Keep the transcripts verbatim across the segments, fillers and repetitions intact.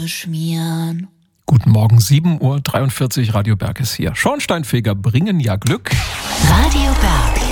schmieren. Guten Morgen, sieben Uhr dreiundvierzig, Radio Berg ist hier. Schornsteinfeger bringen ja Glück. Radio Berg.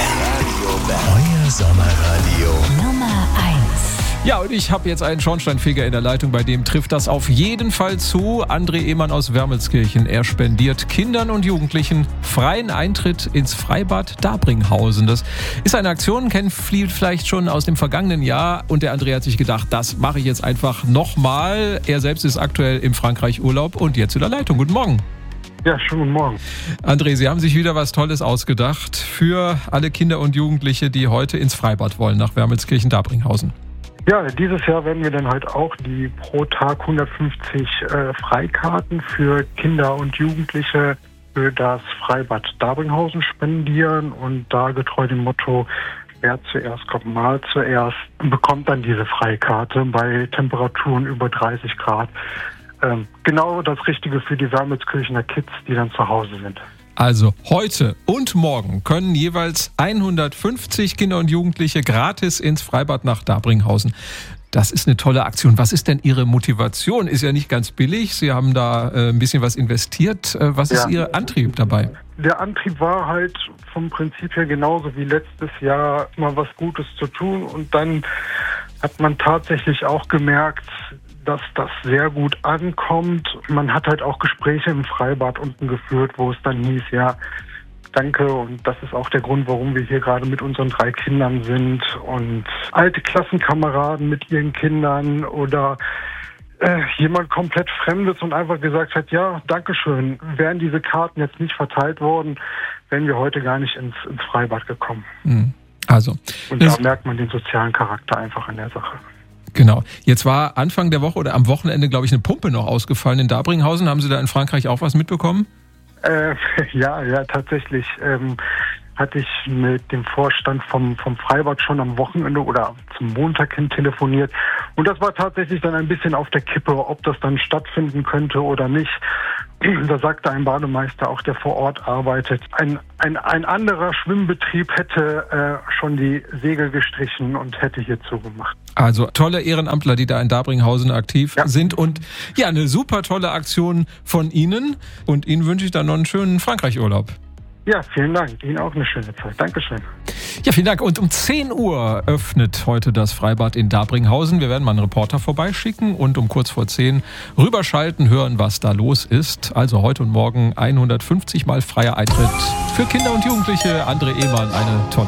Euer Sommerradio. Nummer eins. Ja, und ich habe jetzt einen Schornsteinfeger in der Leitung, bei dem trifft das auf jeden Fall zu. André Ehmann aus Wermelskirchen. Er spendiert Kindern und Jugendlichen freien Eintritt ins Freibad Dabringhausen. Das ist eine Aktion, kennen viele vielleicht schon aus dem vergangenen Jahr. Und der André hat sich gedacht, das mache ich jetzt einfach nochmal. Er selbst ist aktuell im Frankreich Urlaub und jetzt in der Leitung. Guten Morgen. Ja, schönen guten Morgen. André, Sie haben sich wieder was Tolles ausgedacht für alle Kinder und Jugendliche, die heute ins Freibad wollen, nach Wermelskirchen-Dabringhausen. Ja, dieses Jahr werden wir dann halt auch die pro Tag hundertfünfzig äh, Freikarten für Kinder und Jugendliche für das Freibad Dabringhausen spendieren und da getreu dem Motto, wer zuerst kommt, mal zuerst, bekommt dann diese Freikarte bei Temperaturen über dreißig Grad. Ähm, genau das Richtige für die Wermelskirchener Kids, die dann zu Hause sind. Also heute und morgen können jeweils hundertfünfzig Kinder und Jugendliche gratis ins Freibad nach Dabringhausen. Das ist eine tolle Aktion. Was ist denn Ihre Motivation? Ist ja nicht ganz billig. Sie haben da äh, ein bisschen was investiert. Äh, was ist ja. Ihr Antrieb dabei? Der Antrieb war halt vom Prinzip her genauso wie letztes Jahr, mal was Gutes zu tun. Und dann hat man tatsächlich auch gemerkt, dass das sehr gut ankommt. Man hat halt auch Gespräche im Freibad unten geführt, wo es dann hieß, ja, danke, und das ist auch der Grund, warum wir hier gerade mit unseren drei Kindern sind und alte Klassenkameraden mit ihren Kindern oder äh, jemand komplett Fremdes und einfach gesagt hat, ja, dankeschön, wären diese Karten jetzt nicht verteilt worden, wären wir heute gar nicht ins, ins Freibad gekommen. Also, und da merkt man den sozialen Charakter einfach an der Sache. Genau. Jetzt war Anfang der Woche oder am Wochenende, glaube ich, eine Pumpe noch ausgefallen in Dabringhausen. Haben Sie da in Frankreich auch was mitbekommen? Äh, ja, ja, tatsächlich ähm, hatte ich mit dem Vorstand vom, vom Freibad schon am Wochenende oder zum Montag hin telefoniert. Und das war tatsächlich dann ein bisschen auf der Kippe, ob das dann stattfinden könnte oder nicht. Da sagte ein Bademeister, auch der vor Ort arbeitet, ein, ein, ein anderer Schwimmbetrieb hätte äh, schon die Segel gestrichen und hätte hier zugemacht. Also tolle Ehrenamtler, die da in Dabringhausen aktiv ja. sind und ja, eine super tolle Aktion von Ihnen und Ihnen wünsche ich dann noch einen schönen Frankreich-Urlaub. Ja, vielen Dank. Ihnen auch eine schöne Zeit. Dankeschön. Ja, vielen Dank. Und um zehn Uhr öffnet heute das Freibad in Dabringhausen. Wir werden mal einen Reporter vorbeischicken und um kurz vor zehn rüberschalten, hören, was da los ist. Also heute und morgen hundertfünfzig Mal freier Eintritt für Kinder und Jugendliche. André Ehmann, eine tolle